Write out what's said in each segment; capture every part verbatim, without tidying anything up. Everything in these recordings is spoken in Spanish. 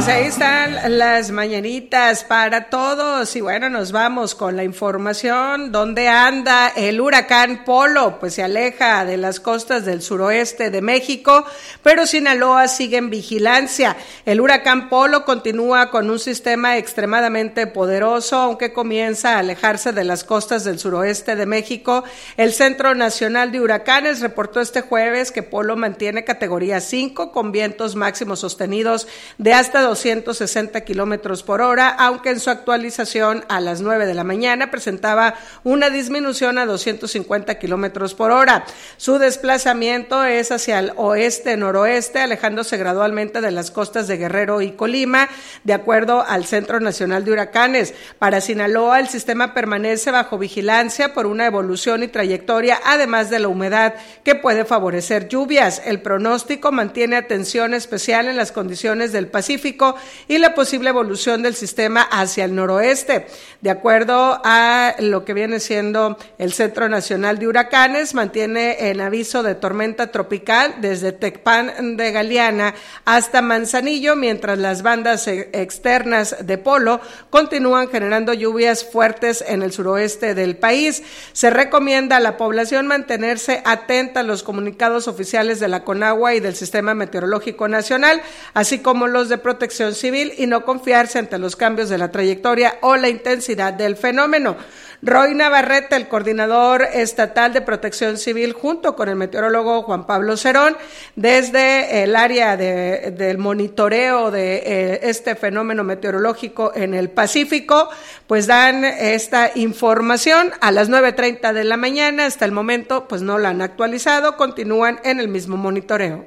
Pues ahí están las mañanitas para todos y bueno, nos vamos con la información. ¿Dónde anda el huracán Polo? Pues se aleja de las costas del suroeste de México, pero Sinaloa sigue en vigilancia. El huracán Polo continúa con un sistema extremadamente poderoso, aunque comienza a alejarse de las costas del suroeste de México. El Centro Nacional de Huracanes reportó este jueves que Polo mantiene categoría cinco con vientos máximos sostenidos de hasta doscientos sesenta kilómetros por hora, aunque en su actualización a las nueve de la mañana presentaba una disminución a doscientos cincuenta kilómetros por hora. Su desplazamiento es hacia el oeste-noroeste, alejándose gradualmente de las costas de Guerrero y Colima, de acuerdo al Centro Nacional de Huracanes. Para Sinaloa, el sistema permanece bajo vigilancia por una evolución y trayectoria, además de la humedad que puede favorecer lluvias. El pronóstico mantiene atención especial en las condiciones del Pacífico y la posible evolución del sistema hacia el noroeste. De acuerdo a lo que viene siendo el Centro Nacional de Huracanes, mantiene en aviso de tormenta tropical desde Tecpan de Galeana hasta Manzanillo, mientras las bandas externas de Polo continúan generando lluvias fuertes en el suroeste del país. Se recomienda a la población mantenerse atenta a los comunicados oficiales de la CONAGUA y del Sistema Meteorológico Nacional, así como los de protección civil, y no confiarse ante los cambios de la trayectoria o la intensidad del fenómeno. Roy Navarrete, el coordinador estatal de Protección Civil, junto con el meteorólogo Juan Pablo Cerón, desde el área de, del monitoreo de eh, este fenómeno meteorológico en el Pacífico, pues dan esta información a las nueve treinta de la mañana. Hasta el momento, pues no la han actualizado, continúan en el mismo monitoreo.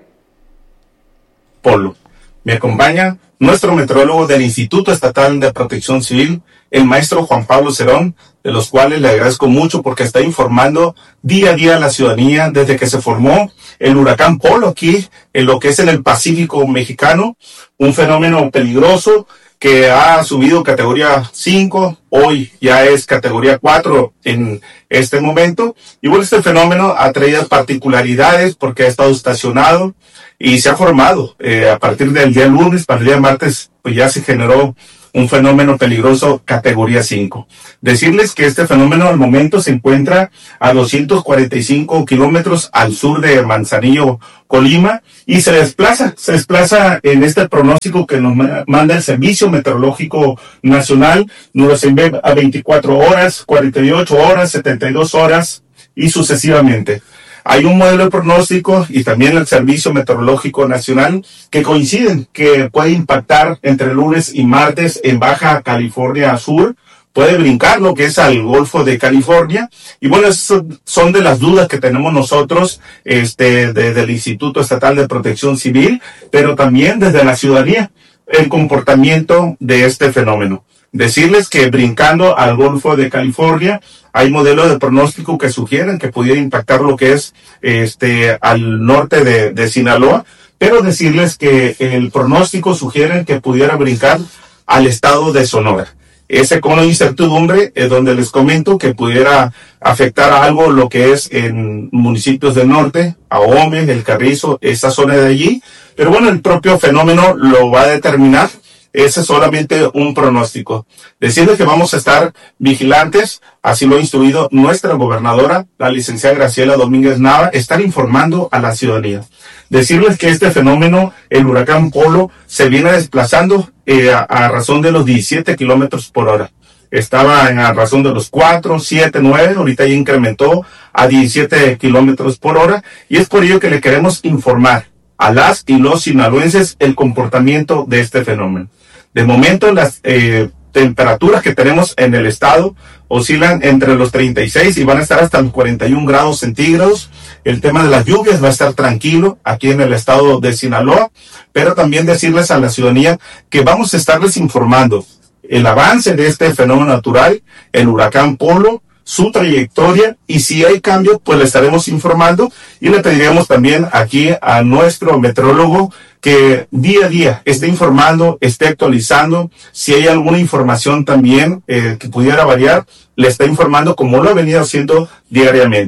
Polo. Me acompaña nuestro meteorólogo del Instituto Estatal de Protección Civil, el maestro Juan Pablo Cerón, de los cuales le agradezco mucho porque está informando día a día a la ciudadanía desde que se formó el huracán Polo aquí, en lo que es en el Pacífico mexicano, un fenómeno peligroso que ha subido categoría cinco, hoy ya es categoría cuatro en este momento. Y bueno, este fenómeno ha traído particularidades porque ha estado estacionado y se ha formado eh, a partir del día lunes, para el día martes, pues ya se generó un fenómeno peligroso categoría cinco. Decirles que este fenómeno al momento se encuentra a doscientos cuarenta y cinco kilómetros al sur de Manzanillo, Colima, y se desplaza, se desplaza en este pronóstico que nos manda el Servicio Meteorológico Nacional, nos envía a veinticuatro horas, cuarenta y ocho horas, setenta y dos horas y sucesivamente. Hay un modelo de pronóstico y también el Servicio Meteorológico Nacional que coinciden que puede impactar entre lunes y martes en Baja California Sur, puede brincar lo que es al Golfo de California. Y bueno, esas son de las dudas que tenemos nosotros este, desde el Instituto Estatal de Protección Civil, pero también desde la ciudadanía, el comportamiento de este fenómeno. Decirles que brincando al Golfo de California hay modelos de pronóstico que sugieren que pudiera impactar lo que es este al norte de, de Sinaloa, pero decirles que el pronóstico sugiere que pudiera brincar al estado de Sonora. Ese cono de incertidumbre es donde les comento que pudiera afectar a algo lo que es en municipios del norte, Ahome, El Carrizo, esa zona de allí, pero bueno, el propio fenómeno lo va a determinar. Ese es solamente un pronóstico. Decirles que vamos a estar vigilantes, así lo ha instruido nuestra gobernadora, la licenciada Graciela Domínguez Nava, estar informando a la ciudadanía. Decirles que este fenómeno, el huracán Polo, se viene desplazando eh, a, a razón de los diecisiete kilómetros por hora. Estaba en a razón de los cuatro, siete, nueve, ahorita ya incrementó a diecisiete kilómetros por hora, y es por ello que le queremos informar a las y los sinaloenses el comportamiento de este fenómeno. De momento, las eh, temperaturas que tenemos en el estado oscilan entre los treinta y seis y van a estar hasta los cuarenta y un grados centígrados. El tema de las lluvias va a estar tranquilo aquí en el estado de Sinaloa, pero también decirles a la ciudadanía que vamos a estarles informando el avance de este fenómeno natural, el huracán Polo, su trayectoria, y si hay cambios, pues le estaremos informando, y le pediremos también aquí a nuestro meteorólogo que día a día esté informando, esté actualizando. Si hay alguna información también eh, que pudiera variar, le está informando como lo ha venido haciendo diariamente.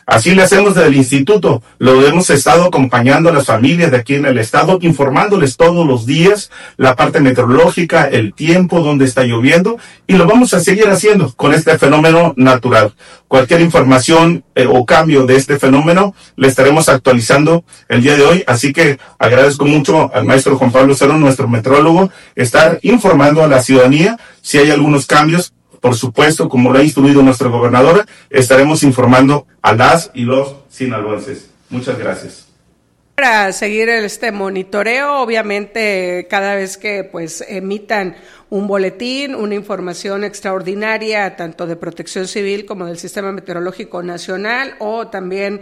Así le hacemos desde el instituto, lo hemos estado acompañando a las familias de aquí en el estado, informándoles todos los días la parte meteorológica, el tiempo, dónde está lloviendo, y lo vamos a seguir haciendo con este fenómeno natural. Cualquier información eh, o cambio de este fenómeno le estaremos actualizando el día de hoy, así que agradezco mucho al maestro Juan Pablo Cerón, nuestro meteorólogo, estar informando a la ciudadanía si hay algunos cambios. Por supuesto, como lo ha instruido nuestra gobernadora, estaremos informando a las y los sinaloenses. Muchas gracias. Para seguir este monitoreo, obviamente cada vez que pues emitan un boletín, una información extraordinaria, tanto de Protección Civil como del Sistema Meteorológico Nacional o también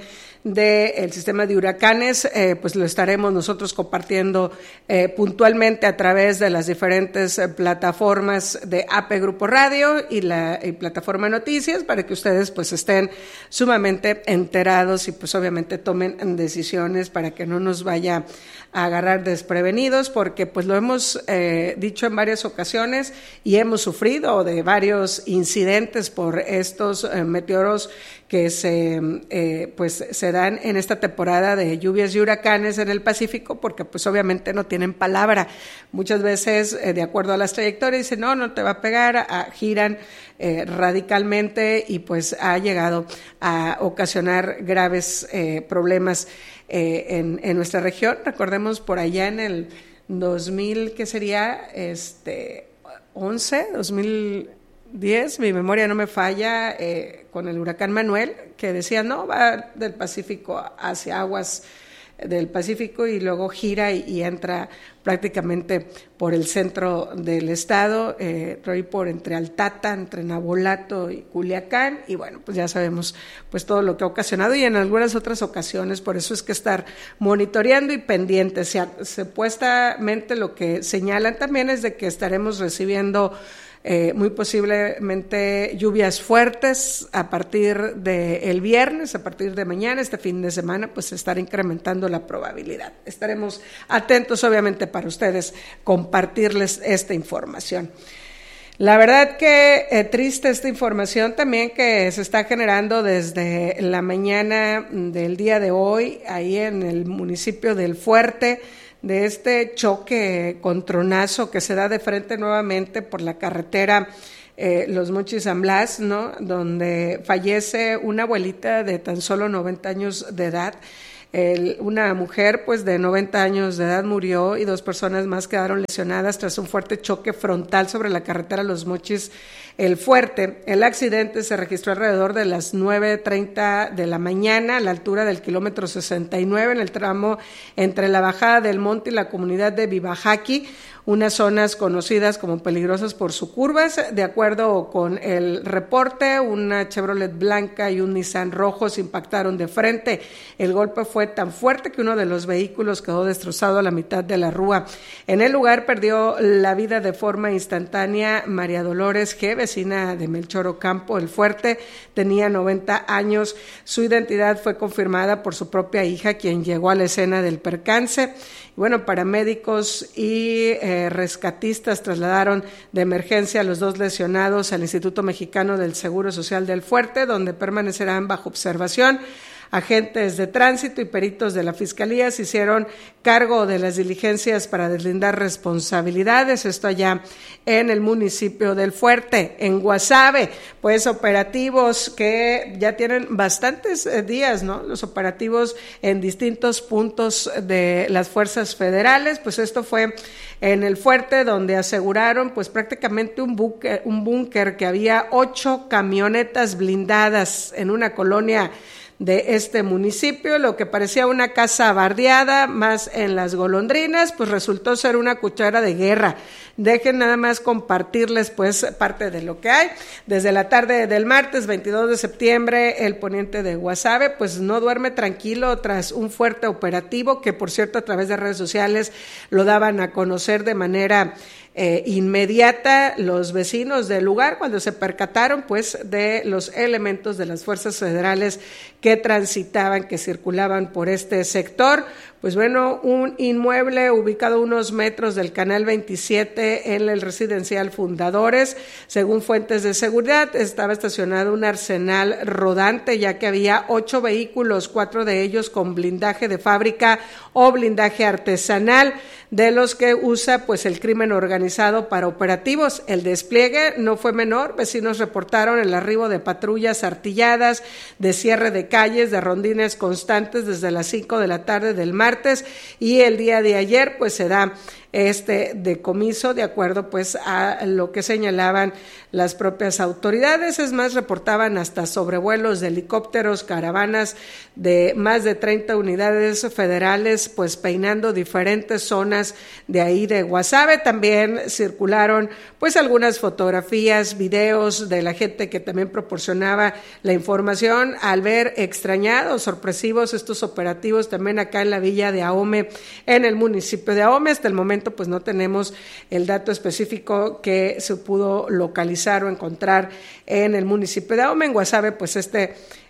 del sistema de huracanes, eh, pues lo estaremos nosotros compartiendo eh, puntualmente a través de las diferentes eh, plataformas de A P Grupo Radio y la y plataforma Noticias, para que ustedes pues estén sumamente enterados y pues obviamente tomen decisiones para que no nos vaya a agarrar desprevenidos, porque pues lo hemos eh, dicho en varias ocasiones y hemos sufrido de varios incidentes por estos eh, meteoros que se eh, pues se dan en esta temporada de lluvias y huracanes en el Pacífico, porque pues obviamente no tienen palabra. Muchas veces, eh, de acuerdo a las trayectorias, dicen, no, no te va a pegar, a, giran eh, radicalmente y pues ha llegado a ocasionar graves eh, problemas eh, en, en nuestra región. Recordemos por allá en el dos mil, ¿qué sería? Este, once, dos mil diez, mi memoria no me falla, eh, con el huracán Manuel, que decía, no, va del Pacífico hacia aguas del Pacífico y luego gira y, y entra prácticamente por el centro del estado, eh, por entre Altata, entre Nabolato y Culiacán, y bueno, pues ya sabemos pues todo lo que ha ocasionado, y en algunas otras ocasiones, por eso es que estar monitoreando y pendientes. Se, supuestamente lo que señalan también es de que estaremos recibiendo Eh, muy posiblemente lluvias fuertes a partir del viernes, a partir de mañana, este fin de semana, pues estar incrementando la probabilidad. Estaremos atentos, obviamente, para ustedes compartirles esta información. La verdad que eh, triste esta información también que se está generando desde la mañana del día de hoy, ahí en el municipio del Fuerte, de este choque con tronazo que se da de frente nuevamente por la carretera eh, Los Mochis-San Blas, ¿no? Donde fallece una abuelita de tan solo noventa años de edad. El, una mujer pues de noventa años de edad murió y dos personas más quedaron lesionadas tras un fuerte choque frontal sobre la carretera Los Mochis El Fuerte. El accidente se registró alrededor de las nueve treinta de la mañana a la altura del kilómetro sesenta y nueve en el tramo entre la bajada del monte y la comunidad de Vivajaqui, unas zonas conocidas como peligrosas por sus curvas. De acuerdo con el reporte, una Chevrolet blanca y un Nissan rojo se impactaron de frente. El golpe fue tan fuerte que uno de los vehículos quedó destrozado a la mitad de la rúa. En el lugar perdió la vida de forma instantánea María Dolores G., vecina de Melchor Ocampo El Fuerte, tenía noventa años. Su identidad fue confirmada por su propia hija, quien llegó a la escena del percance. Bueno, paramédicos y eh, rescatistas trasladaron de emergencia a los dos lesionados al Instituto Mexicano del Seguro Social del Fuerte, donde permanecerán bajo observación. Agentes de tránsito y peritos de la Fiscalía se hicieron cargo de las diligencias para deslindar responsabilidades, esto allá en el municipio del Fuerte. En Guasave, pues operativos que ya tienen bastantes días, ¿no? Los operativos en distintos puntos de las fuerzas federales, pues esto fue en el Fuerte, donde aseguraron pues prácticamente un búnker, un búnker que había ocho camionetas blindadas en una colonia de este municipio. Lo que parecía una casa bardeada, más en las golondrinas, pues resultó ser una cuchara de guerra. Dejen nada más compartirles pues parte de lo que hay. Desde la tarde del martes veintidós de septiembre, el poniente de Guasave pues no duerme tranquilo tras un fuerte operativo que, por cierto, a través de redes sociales lo daban a conocer de manera Eh, inmediata los vecinos del lugar cuando se percataron pues de los elementos de las fuerzas federales que transitaban, que circulaban por este sector. pues bueno, un inmueble ubicado a unos metros del Canal veintisiete en el residencial Fundadores. Según fuentes de seguridad, estaba estacionado un arsenal rodante, ya que había ocho vehículos, cuatro de ellos con blindaje de fábrica o blindaje artesanal, de los que usa pues el crimen organizado para operativos. El despliegue no fue menor. Vecinos reportaron el arribo de patrullas artilladas, de cierre de calles, de rondines constantes desde las cinco de la tarde del martes, y el día de ayer pues se da este decomiso de acuerdo pues a lo que señalaban las propias autoridades. Es más, reportaban hasta sobrevuelos de helicópteros, caravanas de más de treinta unidades federales pues peinando diferentes zonas de ahí de Guasave. También circularon pues algunas fotografías, videos de la gente que también proporcionaba la información al ver extrañados, sorpresivos estos operativos también acá en la villa de Ahome, en el municipio de Ahome. Hasta el momento pues no tenemos el dato específico que se pudo localizar o encontrar en el municipio de Ahome. En Guasave pues este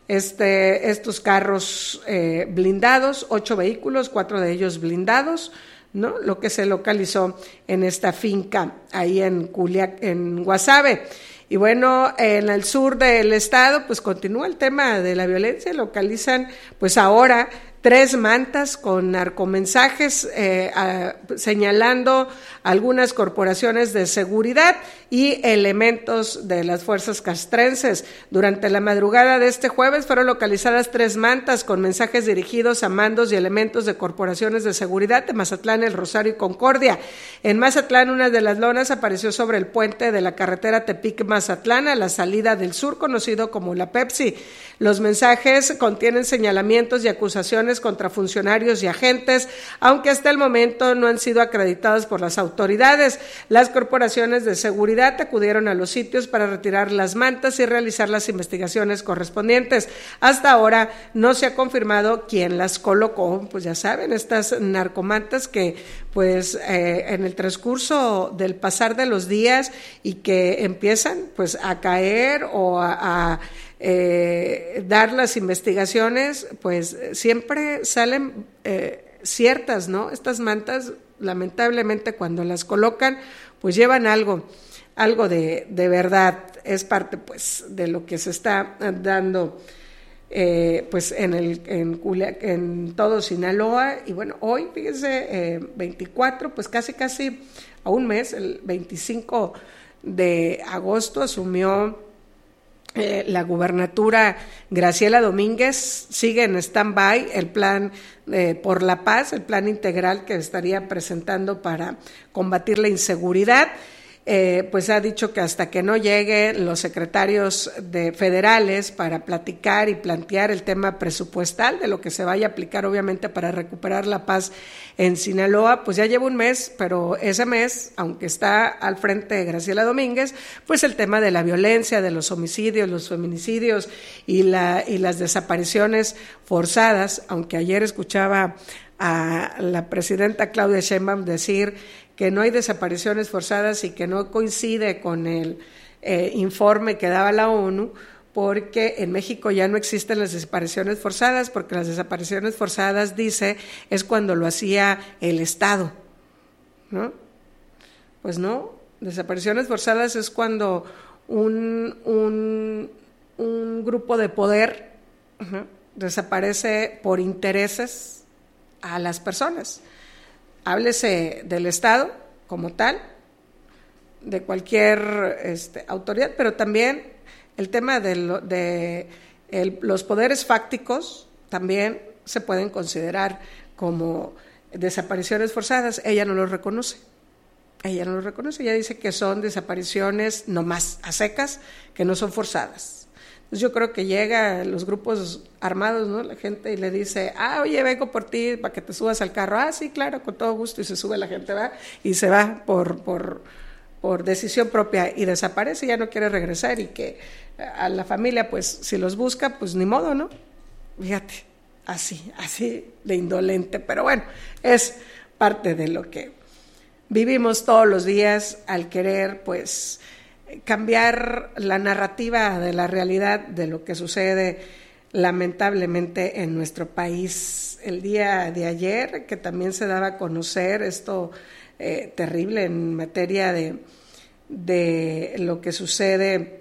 Este, estos carros eh, blindados, ocho vehículos, cuatro de ellos blindados, ¿no? Lo que se localizó en esta finca ahí en Culiac, en Guasave. Y bueno, en el sur del estado, pues continúa el tema de la violencia. Localizan, pues ahora, tres mantas con narcomensajes eh, a, señalando algunas corporaciones de seguridad y elementos de las fuerzas castrenses. Durante la madrugada de este jueves fueron localizadas tres mantas con mensajes dirigidos a mandos y elementos de corporaciones de seguridad de Mazatlán, El Rosario y Concordia. En Mazatlán, una de las lonas apareció sobre el puente de la carretera Tepic-Mazatlán a la salida del sur, conocido como la Pepsi. Los mensajes contienen señalamientos y acusaciones contra funcionarios y agentes, aunque hasta el momento no han sido acreditados por las autoridades. Las corporaciones de seguridad acudieron a los sitios para retirar las mantas y realizar las investigaciones correspondientes. Hasta ahora no se ha confirmado quién las colocó. Pues ya saben, estas narcomantas que pues eh, en el transcurso del pasar de los días y que empiezan pues a caer o a, a Eh, dar las investigaciones, pues siempre salen eh, ciertas, ¿no? Estas mantas, lamentablemente, cuando las colocan, pues llevan algo, algo de, de verdad. Es parte, pues, de lo que se está dando, eh, pues, en el en, Culiac, en todo Sinaloa. Y bueno, hoy, fíjense, eh, veinticuatro, pues casi, casi a un mes, el veinticinco de agosto, asumió Eh, la gubernatura Graciela Domínguez. Sigue en stand-by el plan eh, por la paz, el plan integral que estaría presentando para combatir la inseguridad. Eh, pues ha dicho que hasta que no lleguen los secretarios de federales para platicar y plantear el tema presupuestal de lo que se vaya a aplicar obviamente para recuperar la paz en Sinaloa, pues ya lleva un mes, pero ese mes, aunque está al frente de Graciela Domínguez, pues el tema de la violencia, de los homicidios, los feminicidios y, la, y las desapariciones forzadas, aunque ayer escuchaba a la presidenta Claudia Sheinbaum decir que no hay desapariciones forzadas y que no coincide con el eh, informe que daba la ONU, porque en México ya no existen las desapariciones forzadas, porque las desapariciones forzadas, dice, es cuando lo hacía el Estado, ¿no? Pues no, desapariciones forzadas es cuando un, un, un grupo de poder uh-huh, desaparece por intereses a las personas. Háblese del Estado como tal, de cualquier este, autoridad, pero también el tema de, lo, de el, los poderes fácticos también se pueden considerar como desapariciones forzadas. Ella no los reconoce, ella no los reconoce, ella dice que son desapariciones nomás a secas, que no son forzadas. Entonces yo creo que llega los grupos armados, ¿no? La gente y le dice, ah, oye, vengo por ti para que te subas al carro. Ah, sí, claro, con todo gusto. Y se sube la gente, va, y se va por, por, por decisión propia y desaparece, ya no quiere regresar, y que a la familia, pues, si los busca, pues ni modo, ¿no? Fíjate, así, así de indolente. Pero bueno, es parte de lo que vivimos todos los días al querer, pues, cambiar la narrativa de la realidad de lo que sucede lamentablemente en nuestro país. El día de ayer, que también se daba a conocer esto eh, terrible en materia de, de lo que sucede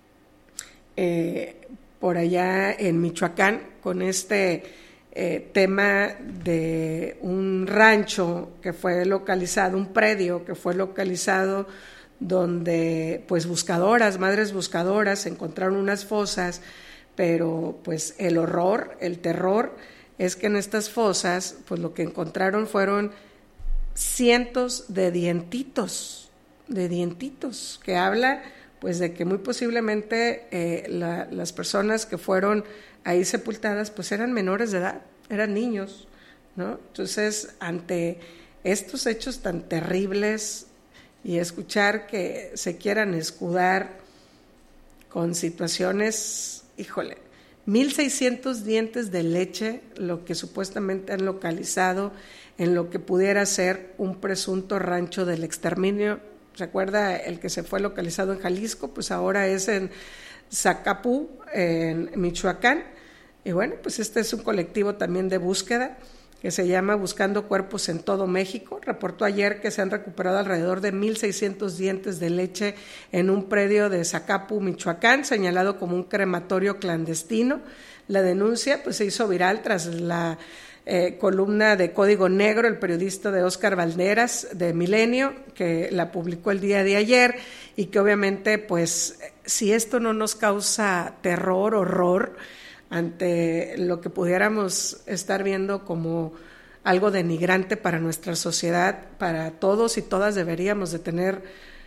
eh, por allá en Michoacán, con este eh, tema de un rancho que fue localizado, un predio que fue localizado donde pues buscadoras, madres buscadoras encontraron unas fosas, pero pues el horror, el terror es que en estas fosas pues lo que encontraron fueron cientos de dientitos, de dientitos, que habla pues de que muy posiblemente eh, la, las personas que fueron ahí sepultadas pues eran menores de edad, eran niños, ¿no? Entonces, ante estos hechos tan terribles y escuchar que se quieran escudar con situaciones, híjole, mil seiscientos dientes de leche, lo que supuestamente han localizado en lo que pudiera ser un presunto rancho del exterminio. Recuerda el que se fue localizado en Jalisco, pues ahora es en Zacapú, en Michoacán. Y bueno, pues este es un colectivo también de búsqueda que se llama Buscando Cuerpos en todo México. Reportó ayer que se han recuperado alrededor de mil seiscientos dientes de leche en un predio de Zacapú, Michoacán, señalado como un crematorio clandestino. La denuncia pues se hizo viral tras la Eh, columna de Código Negro, el periodista de Óscar Valderas de Milenio, que la publicó el día de ayer, y que obviamente pues si esto no nos causa terror, horror ante lo que pudiéramos estar viendo como algo denigrante para nuestra sociedad, para todos y todas deberíamos de tener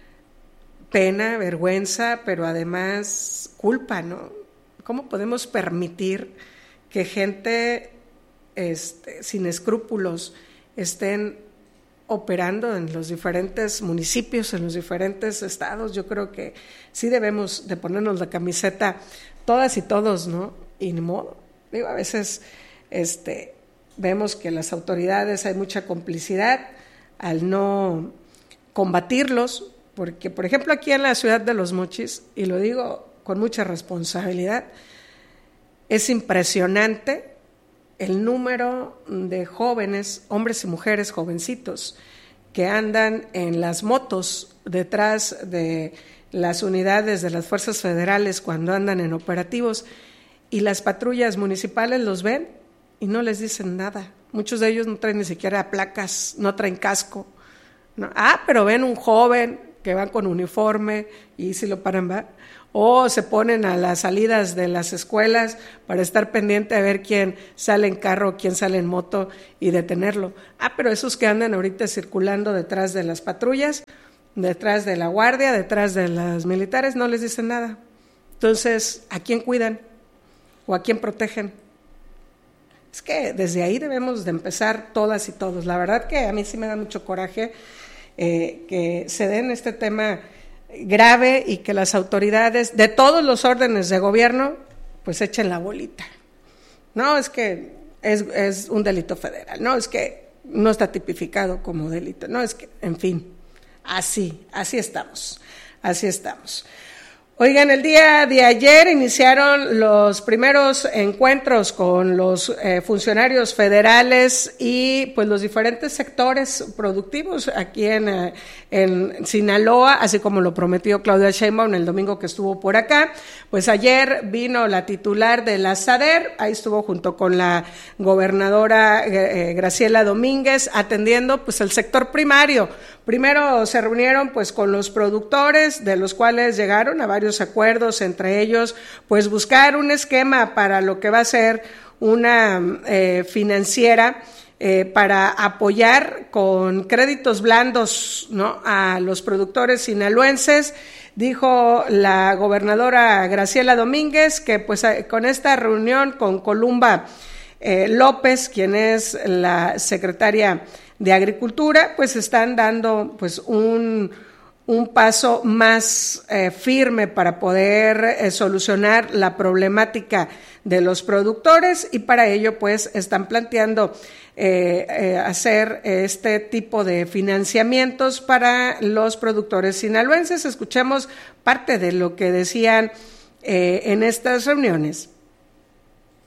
pena, vergüenza, pero además culpa, ¿no? ¿Cómo podemos permitir que gente Este, sin escrúpulos estén operando en los diferentes municipios, en los diferentes estados? Yo creo que sí debemos de ponernos la camiseta todas y todos, ¿no? Y ni modo. Digo, a veces este, vemos que las autoridades hay mucha complicidad al no combatirlos, porque por ejemplo aquí en la ciudad de Los Mochis, y lo digo con mucha responsabilidad, es impresionante el número de jóvenes, hombres y mujeres jovencitos, que andan en las motos detrás de las unidades de las fuerzas federales cuando andan en operativos, y las patrullas municipales los ven y no les dicen nada. Muchos de ellos no traen ni siquiera placas, no traen casco, ¿no? Ah, pero ven un joven que va con uniforme y si lo paran va. O se ponen a las salidas de las escuelas para estar pendiente a ver quién sale en carro, quién sale en moto y detenerlo. Ah, pero esos que andan ahorita circulando detrás de las patrullas, detrás de la guardia, detrás de las militares, no les dicen nada. Entonces, ¿a quién cuidan? ¿O a quién protegen? Es que desde ahí debemos de empezar todas y todos. La verdad que a mí sí me da mucho coraje eh, que se den este tema grave y que las autoridades de todos los órdenes de gobierno pues echen la bolita. No, es que es, es un delito federal, no, es que no está tipificado como delito, no, es que, en fin, así, así estamos, así estamos. Oigan, el día de ayer iniciaron los primeros encuentros con los eh, funcionarios federales y pues los diferentes sectores productivos aquí en, eh, en Sinaloa, así como lo prometió Claudia Sheinbaum el domingo que estuvo por acá. Pues ayer vino la titular de la SADER, ahí estuvo junto con la gobernadora eh, Graciela Domínguez atendiendo pues el sector primario. Primero se reunieron pues con los productores, de los cuales llegaron a varios acuerdos, entre ellos pues buscar un esquema para lo que va a ser una eh, financiera eh, para apoyar con créditos blandos, ¿no?, a los productores sinaloenses. Dijo la gobernadora Graciela Domínguez que pues con esta reunión con Columba eh, López, quien es la secretaria de Agricultura, pues están dando pues un, un paso más eh, firme para poder eh, solucionar la problemática de los productores, y para ello pues están planteando eh, eh, hacer este tipo de financiamientos para los productores sinaloenses. Escuchemos parte de lo que decían eh, en estas reuniones.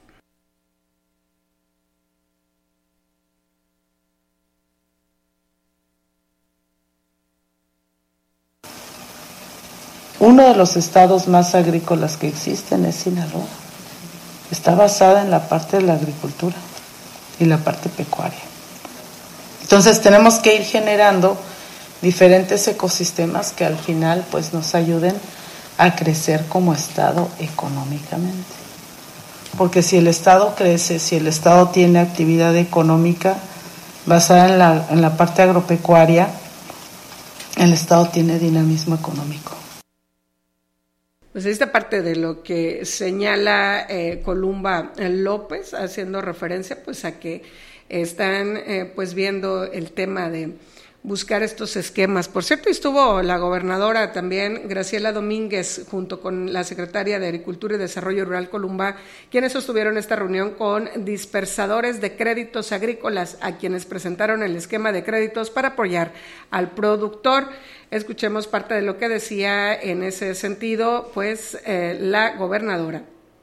Uno de los estados más agrícolas que existen es Sinaloa. Está basada en la parte de la agricultura y la parte pecuaria. Entonces tenemos que ir generando diferentes ecosistemas que al final pues nos ayuden a crecer como estado económicamente. Porque si el estado crece, si el estado tiene actividad económica basada en la, en la parte agropecuaria, el estado tiene dinamismo económico. Pues esta parte de lo que señala eh, Columba López, haciendo referencia pues a que están eh, pues viendo el tema de buscar estos esquemas. Por cierto, estuvo la gobernadora también, Graciela Domínguez, junto con la secretaria de Agricultura y Desarrollo Rural Columba, quienes sostuvieron esta reunión con dispersadores de créditos agrícolas, a quienes presentaron el esquema de créditos para apoyar al productor. Escuchemos parte de lo que decía en ese sentido, pues, eh, la gobernadora.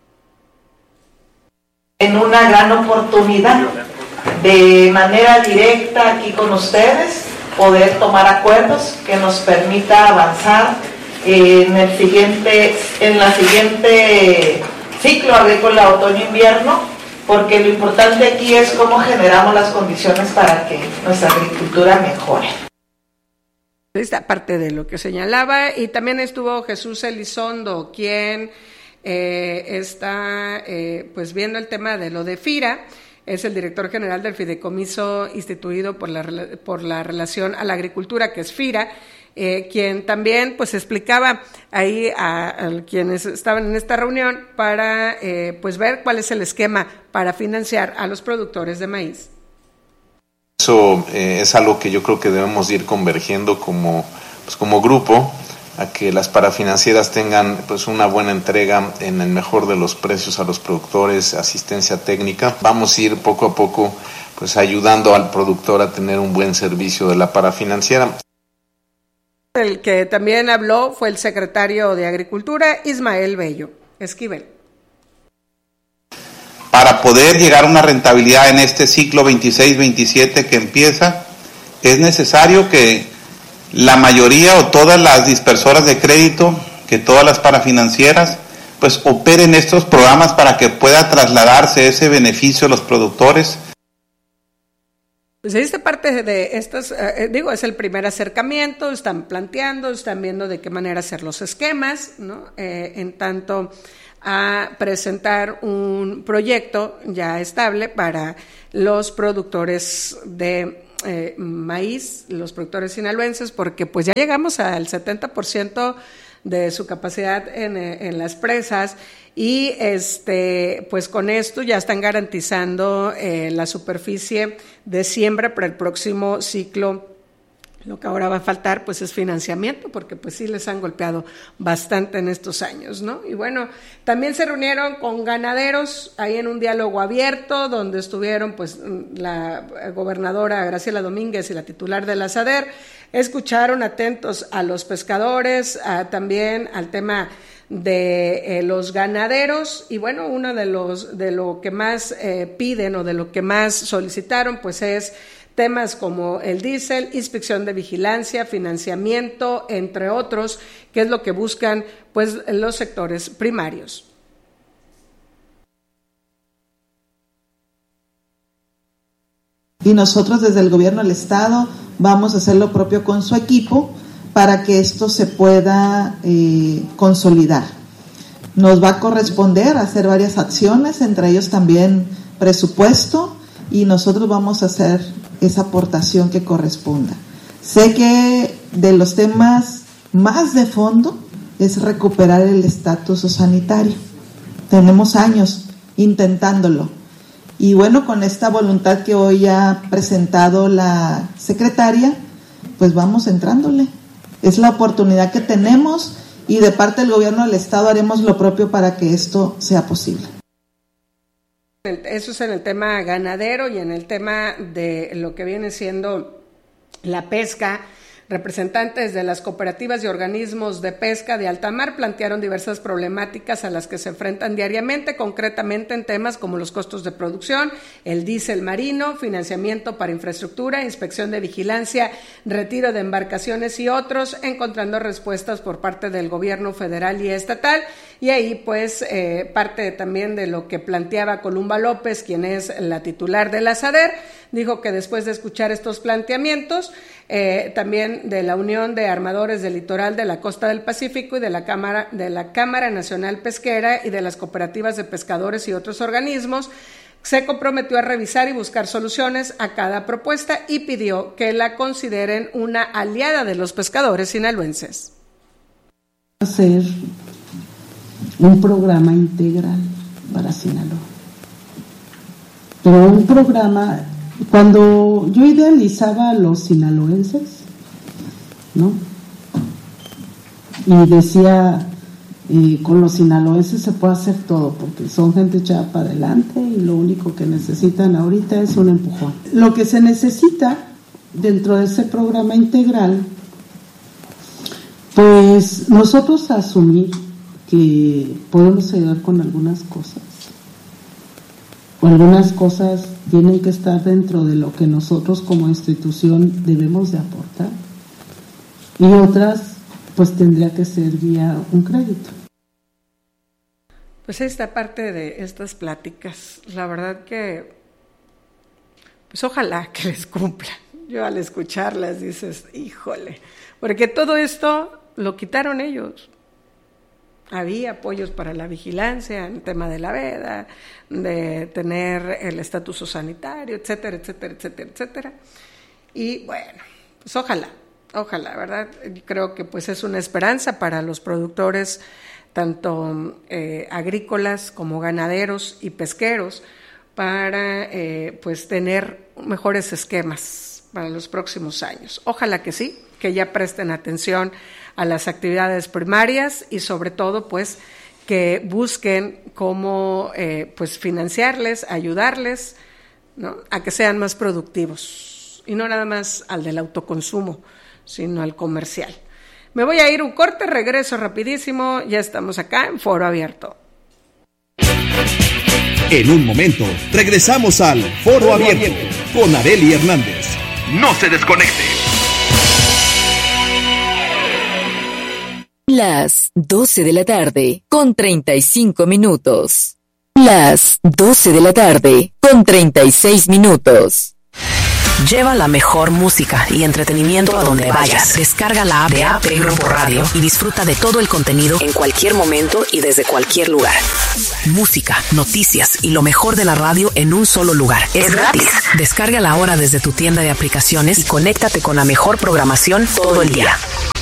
En una gran oportunidad, de manera directa aquí con ustedes, poder tomar acuerdos que nos permita avanzar en el siguiente, en la siguiente ciclo agrícola otoño-invierno, porque lo importante aquí es cómo generamos las condiciones para que nuestra agricultura mejore. Esta parte de lo que señalaba, y también estuvo Jesús Elizondo, quien eh, está eh, pues viendo el tema de lo de FIRA. Es el director general del fideicomiso instituido por la, por la relación a la agricultura, que es FIRA, eh, quien también pues explicaba ahí a, a quienes estaban en esta reunión para eh, pues ver cuál es el esquema para financiar a los productores de maíz. Eso eh, es algo que yo creo que debemos ir convergiendo como, pues, como grupo, a que las parafinancieras tengan pues una buena entrega en el mejor de los precios a los productores, asistencia técnica. Vamos a ir poco a poco pues ayudando al productor a tener un buen servicio de la parafinanciera. El que también habló fue el secretario de Agricultura, Ismael Bello Esquivel. Para poder llegar a una rentabilidad en este ciclo veintiséis veintisiete que empieza, es necesario que la mayoría o todas las dispersoras de crédito, que todas las parafinancieras, pues operen estos programas para que pueda trasladarse ese beneficio a los productores. Pues esta parte de estas, eh, digo, es el primer acercamiento, están planteando, están viendo de qué manera hacer los esquemas, ¿no? Eh, en tanto a presentar un proyecto ya estable para los productores de eh, maíz, los productores sinaloenses, porque pues ya llegamos al setenta por ciento de su capacidad en, en las presas y este pues con esto ya están garantizando eh, la superficie de siembra para el próximo ciclo. Lo que ahora va a faltar pues es financiamiento, porque pues sí les han golpeado bastante en estos años, ¿no? Y bueno, también se reunieron con ganaderos ahí en un diálogo abierto, donde estuvieron pues la gobernadora Graciela Domínguez y la titular de la SADER. Escucharon atentos a los pescadores, a, también al tema de eh, los ganaderos, y bueno, uno de los de lo que más eh, piden o de lo que más solicitaron pues es temas como el diésel, inspección de vigilancia, financiamiento, entre otros, que es lo que buscan pues los sectores primarios. Y nosotros desde el gobierno del estado vamos a hacer lo propio con su equipo para que esto se pueda eh, consolidar. Nos va a corresponder hacer varias acciones, entre ellos también presupuesto, y nosotros vamos a hacer esa aportación que corresponda. Sé que de los temas más de fondo es recuperar el estatus sanitario. Tenemos años intentándolo. Y bueno, con esta voluntad que hoy ha presentado la secretaria, pues vamos entrándole. Es la oportunidad que tenemos y de parte del gobierno del estado haremos lo propio para que esto sea posible. Eso es en el tema ganadero, y en el tema de lo que viene siendo la pesca, Representantes de las cooperativas y organismos de pesca de alta mar plantearon diversas problemáticas a las que se enfrentan diariamente, concretamente en temas como los costos de producción, el diésel marino, financiamiento para infraestructura, inspección de vigilancia, retiro de embarcaciones y otros, encontrando respuestas por parte del gobierno federal y estatal. Y ahí pues eh, parte también de lo que planteaba Columba López, quien es la titular de la SADER, dijo que después de escuchar estos planteamientos, eh, también de la Unión de Armadores del Litoral de la Costa del Pacífico y de la Cámara, de la Cámara Nacional Pesquera y de las cooperativas de pescadores y otros organismos, se comprometió a revisar y buscar soluciones a cada propuesta y pidió que la consideren una aliada de los pescadores sinaloenses. Hacer un programa integral para Sinaloa, pero un programa, cuando yo idealizaba a los sinaloenses, ¿no? Y decía, eh, con los sinaloenses se puede hacer todo, porque son gente echada para adelante y lo único que necesitan ahorita es un empujón. Lo que se necesita dentro de ese programa integral, pues nosotros asumir que podemos ayudar con algunas cosas, o algunas cosas tienen que estar dentro de lo que nosotros como institución debemos de aportar, y otras pues tendría que ser vía un crédito. Pues esta parte de estas pláticas, la verdad que pues ojalá que les cumplan. Yo al escucharlas dices, híjole, porque todo esto lo quitaron ellos. Había apoyos para la vigilancia en el tema de la veda, de tener el estatuto sanitario, etcétera, etcétera, etcétera, etcétera. Y bueno, pues ojalá, ojalá, ¿verdad? Creo que pues es una esperanza para los productores, tanto eh, agrícolas como ganaderos y pesqueros, para eh, pues tener mejores esquemas para los próximos años. Ojalá que sí, que ya presten atención a las actividades primarias y sobre todo pues que busquen cómo eh, pues financiarles, ayudarles, ¿no?, a que sean más productivos y no nada más al del autoconsumo, sino al comercial. Me voy a ir un corte, regreso rapidísimo, ya estamos acá en Foro Abierto. En un momento regresamos al Foro, Foro Abierto, Abierto con Arely Hernández. No se desconecte. Las doce de la tarde, con treinta y cinco minutos. Las doce de la tarde, con treinta y seis minutos. Lleva la mejor música y entretenimiento a donde vayas. Descarga la app de A P Grupo Radio y disfruta de todo el contenido en cualquier momento y desde cualquier lugar. Música, noticias y lo mejor de la radio en un solo lugar. Es gratis. Descárgala ahora desde tu tienda de aplicaciones y conéctate con la mejor programación todo el día.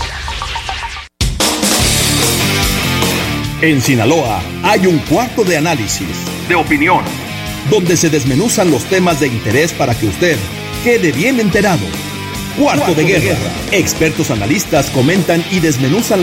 En Sinaloa hay un cuarto de análisis, de opinión, donde se desmenuzan los temas de interés para que usted quede bien enterado. Cuarto, Cuarto de, guerra. de guerra. Expertos analistas comentan y desmenuzan